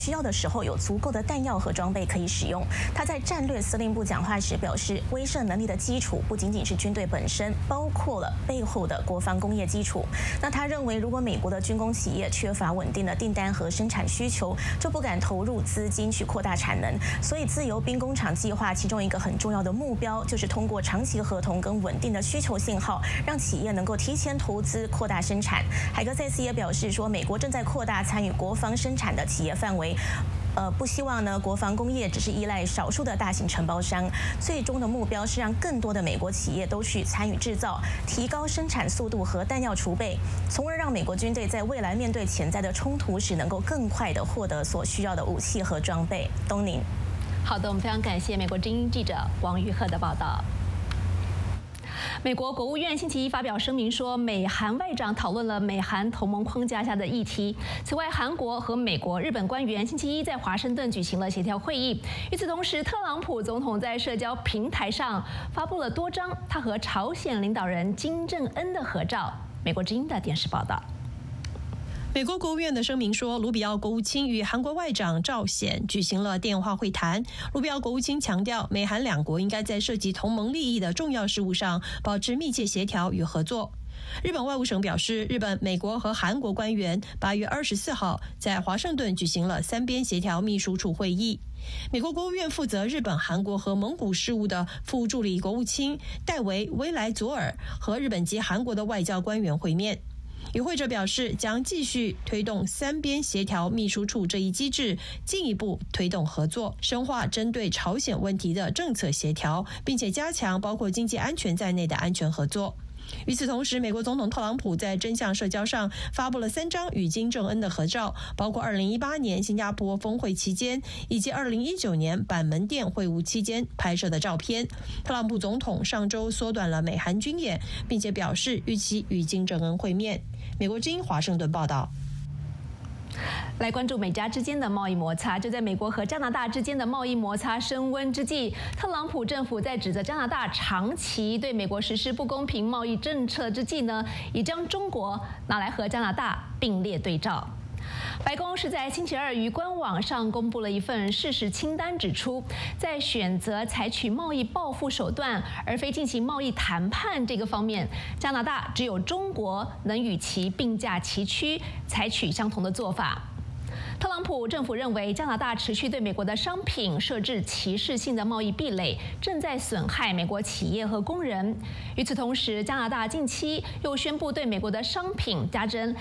需要的时候有足够的弹药和装备可以使用。他在战略司令部讲话时表示，威慑能力的基础不仅仅是军队本身，包括了背后的国防工业基础。那他认为，如果美国的军工企业缺乏稳定的订单和生产需求，就不敢投入资金去扩大产能。所以，自由兵工厂计划其中一个很重要的目标，就是通过长期合同跟稳定的需求信号，让企业能够提前投资扩大生产。海格再次也表示说，美国正在扩大参与国防生产的企业范围。不希望呢，国防工业只是依赖少数的大型承包商，最终的目标是让更多的美国企业都去参与制造，提高生产速度和弹药储备，从而让美国军队在未来面对潜在的冲突时，能够更快地获得所需要的武器和装备。东宁， 好的，我们非常感谢美国之音记者王玉鹤的报道。美国国务院星期一发表声明说，美韩外长讨论了美韩同盟框架下的议题。此外，韩国和美国、日本官员星期一在华盛顿举行了协调会议。与此同时，特朗普总统在社交平台上发布了多张他和朝鲜领导人金正恩的合照。美国之音的电视报道。 美国国务院的声明说，卢比奥国务卿与韩国外长赵显举行了电话会谈。卢比奥国务卿强调，美韩两国应该在涉及同盟利益的重要事务上保持密切协调与合作。日本外务省表示，日本、美国和韩国官员8月24号在华盛顿举行了三边协调秘书处会议。美国国务院负责日本、韩国和蒙古事务的副助理国务卿戴维·威莱佐尔和日本及韩国的外交官员会面。与会者表示，将继续推动三边协调秘书处这一机制，进一步推动合作，深化针对朝鲜问题的政策协调，并且加强包括经济安全在内的安全合作。与此同时，美国总统特朗普在真相社交上发布了3张与金正恩的合照，包括2018年新加坡峰会期间以及2019年板门店会晤期间拍摄的照片。特朗普总统上周缩短了美韩军演，并且表示预期与金正恩会面。美国之音华盛顿报道。 来关注美加之间的贸易摩擦。就在美国和加拿大之间的贸易摩擦升温之际，特朗普政府在指责加拿大长期对美国实施不公平贸易政策之际呢，也将中国拿来和加拿大并列对照。白宫是在星期二于官网上公布了一份事实清单，指出在选择采取贸易报复手段而非进行贸易谈判这个方面，加拿大只有中国能与其并驾齐驱，采取相同的做法。特朗普政府认为，加拿大持续对美国的商品设置歧视性的贸易壁垒，正在损害美国企业和工人。与此同时，加拿大近期又宣布对美国的商品加征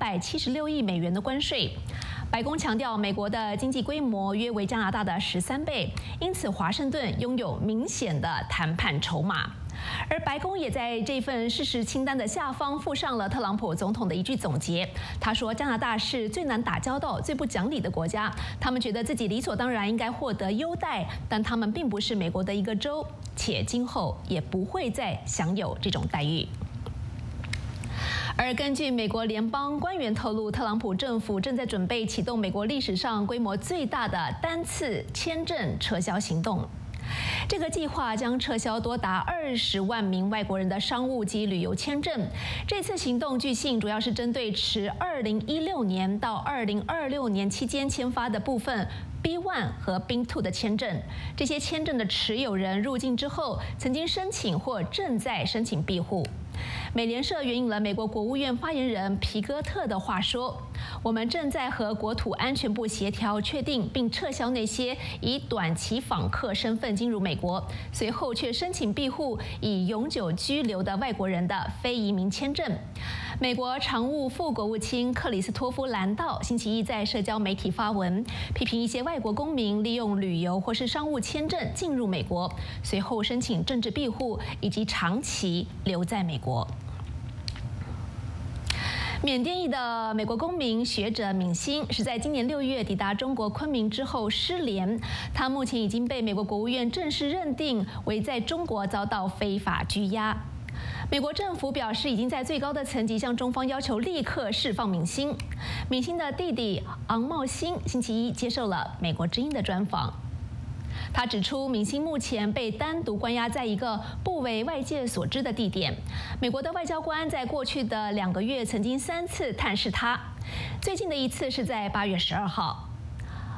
276亿美元的关税。白宫强调，美国的经济规模约为加拿大的13倍，因此华盛顿拥有明显的谈判筹码。而白宫也在这份事实清单的下方附上了特朗普总统的一句总结。他说，加拿大是最难打交道、最不讲理的国家，他们觉得自己理所当然应该获得优待，但他们并不是美国的一个州，且今后也不会再享有这种待遇。而根据美国联邦官员透露，特朗普政府正在准备启动美国历史上规模最大的单次签证撤销行动。这个计划将撤销多达20万名外国人的商务及旅游签证。这次行动据信主要是针对持2016年到2026年期间签发的部分B1 和 B2 的签证。这些签证的持有人入境之后，曾经申请或正在申请庇护。美联社援引了美国国务院发言人皮戈特的话说：“我们正在和国土安全部协调，确定并撤销那些以短期访客身份进入美国，随后却申请庇护以永久居留的外国人的非移民签证。”美国常务副国务卿克里斯托夫·兰道星期一在社交媒体发文，批评一些外国公民利用旅游或是商务签证进入美国，随后申请政治庇护以及长期留在美国。缅甸裔的美国公民学者敏欣是在今年6月抵达中国昆明之后失联，他目前已经被美国国务院正式认定为在中国遭到非法拘押。美国政府表示，已经在最高的层级向中方要求立刻释放敏欣。敏欣的弟弟昂茂欣星期一接受了美国之音的专访。他指出，敏欣目前被单独关押在一个不为外界所知的地点。美国的外交官在过去的2个月曾经3次探视他，最近的一次是在8月12号。